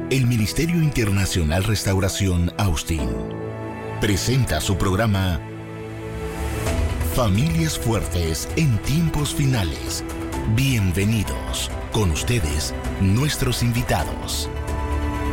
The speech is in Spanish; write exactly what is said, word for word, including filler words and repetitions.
El Ministerio Internacional Restauración Austin presenta su programa Familias Fuertes en Tiempos Finales. Bienvenidos. Con ustedes, nuestros invitados.